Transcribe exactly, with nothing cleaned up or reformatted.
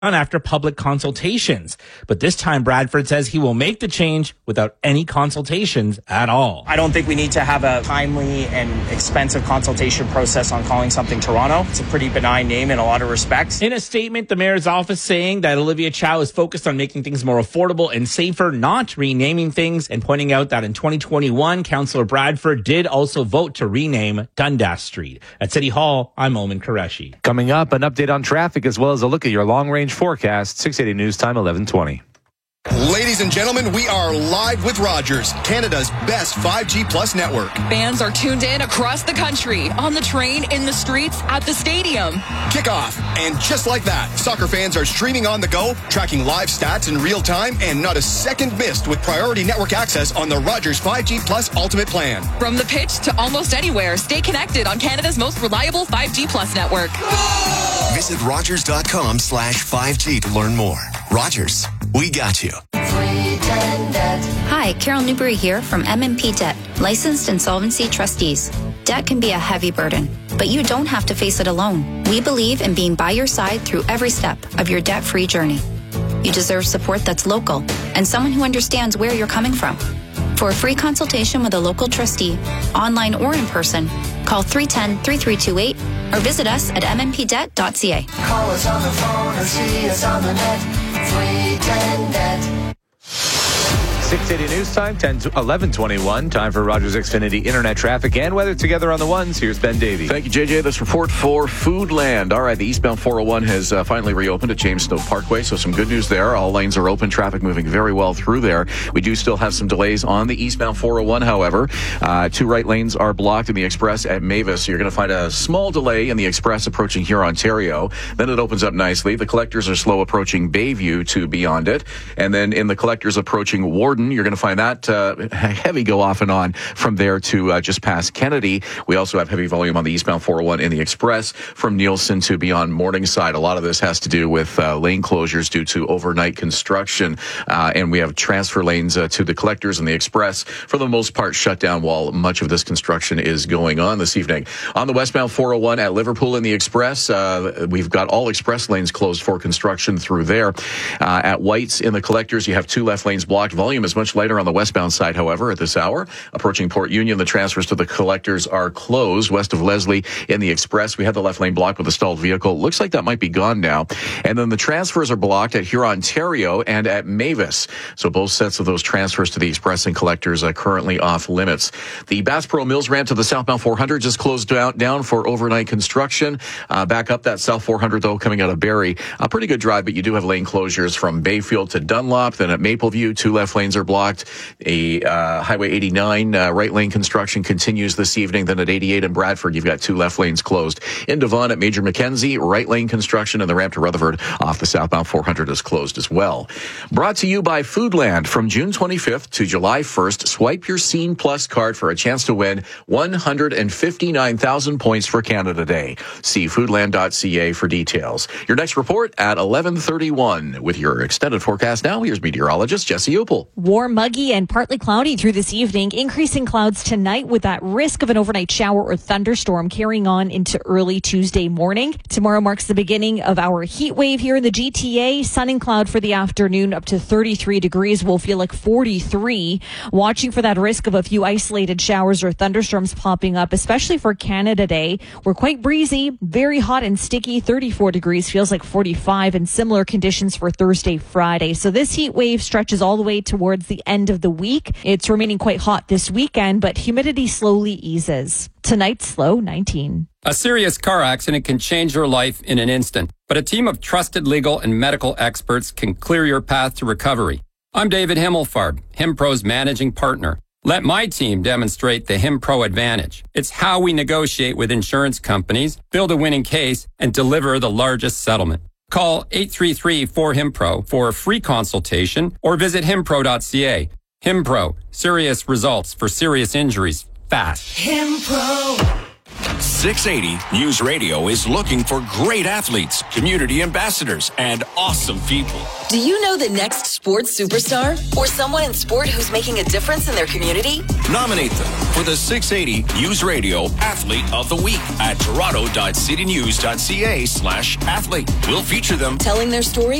after public consultations. But this time, Bradford says he will make the change without any consultations at all. I don't think we need to have a timely and expensive consultation process on calling something Toronto. It's a pretty benign name in a lot of respects. In a statement, the mayor's office saying that Olivia Chow is focused on making things more affordable and safer, not renaming things, and pointing out that in twenty twenty-one, Councillor Bradford did also vote to rename Dundas Street. At City Hall, I'm Oman Qureshi. Coming up, an update on traffic as well as a look at your long-range forecast. six eighty News Time, eleven twenty. Ladies and gentlemen, we are live with Rogers, Canada's best five G Plus network. Fans are tuned in across the country, on the train, in the streets, at the stadium. Kickoff, and just like that, soccer fans are streaming on the go, tracking live stats in real time, and not a second missed with priority network access on the Rogers five G Plus Ultimate Plan. From the pitch to almost anywhere, stay connected on Canada's most reliable five G Plus network. Visit Rogers.com slash 5G to learn more. Rogers, we got you. Hi, Carol Newberry here from M and P Debt, licensed insolvency trustees. Debt can be a heavy burden, but you don't have to face it alone. We believe in being by your side through every step of your debt-free journey. You deserve support that's local and someone who understands where you're coming from. For a free consultation with a local trustee, online or in person, call three one zero, three three two eight or visit us at m n p debt dot c a. Call us on the phone or see us on the net. three ten debt. six eighty News Time, eleven twenty-one. Time for Rogers Xfinity Internet traffic and weather together on the ones. Here's Ben Davey. Thank you, J J. This report for Foodland. All right, the eastbound four oh one has uh, finally reopened at James Snow Parkway, so some good news there. All lanes are open, traffic moving very well through there. We do still have some delays on the eastbound four oh one, however. Uh, two right lanes are blocked in the Express at Mavis. So you're going to find a small delay in the Express approaching here, Ontario. Then it opens up nicely. The collectors are slow approaching Bayview to beyond it. And then in the collectors approaching Warden, you're going to find that uh, heavy go off and on from there to uh, just past Kennedy. We also have heavy volume on the eastbound four oh one in the Express from Nielsen to beyond Morningside. A lot of this has to do with uh, lane closures due to overnight construction. Uh, and we have transfer lanes uh, to the collectors and the Express, for the most part, shut down while much of this construction is going on this evening. On the westbound four oh one at Liverpool in the Express, uh, we've got all express lanes closed for construction through there. Uh, at White's in the collectors, you have two left lanes blocked. Volume is much lighter on the westbound side, however, at this hour. Approaching Port Union, the transfers to the collectors are closed. West of Leslie in the Express, we had the left lane blocked with a stalled vehicle. Looks like that might be gone now. And then the transfers are blocked at Huron, Ontario and at Mavis. So both sets of those transfers to the Express and collectors are currently off limits. The Bass Pro Mills ramp to the southbound four hundred just closed down, down for overnight construction. Uh, back up that south four hundred, though, coming out of Barrie. A pretty good drive, but you do have lane closures from Bayfield to Dunlop. Then at Mapleview, two left lanes are blocked. A uh, Highway eighty-nine uh, right lane construction continues this evening. Then at eighty-eight in Bradford, you've got two left lanes closed. In Devon at Major Mackenzie, right lane construction, and the ramp to Rutherford off the southbound four hundred is closed as well. Brought to you by Foodland. From June twenty-fifth to July first, swipe your Scene Plus card for a chance to win one hundred fifty-nine thousand points for Canada Day. See foodland dot c a for details. Your next report at eleven thirty-one. With your extended forecast now, here's meteorologist Jesse Opel. Warm, muggy, and partly cloudy through this evening. Increasing clouds tonight with that risk of an overnight shower or thunderstorm carrying on into early Tuesday morning. Tomorrow marks the beginning of our heat wave here in the G T A. Sun and cloud for the afternoon, up to thirty-three degrees. We'll feel like forty-three. Watching for that risk of a few isolated showers or thunderstorms popping up, especially for Canada Day. We're quite breezy, very hot and sticky. thirty-four degrees, feels like forty-five, and similar conditions for Thursday, Friday. So this heat wave stretches all the way towards the end of the week. It's remaining quite hot this weekend, but humidity slowly eases. Tonight's low nineteen. A serious car accident can change your life in an instant, but a team of trusted legal and medical experts can clear your path to recovery. I'm David Himmelfarb, HimPro's managing partner. Let my team demonstrate the HimPro advantage. It's how we negotiate with insurance companies, build a winning case, and deliver the largest settlement. Call eight three three, four, HIMPRO for a free consultation or visit himpro dot c a. HimPro, serious results for serious injuries fast. HimPro. six eighty News Radio is looking for great athletes, community ambassadors, and awesome people. Do you know the next sports superstar? Or someone in sport who's making a difference in their community? Nominate them for the six eighty News Radio Athlete of the Week at toronto dot city news dot c a slash athlete. We'll feature them telling their story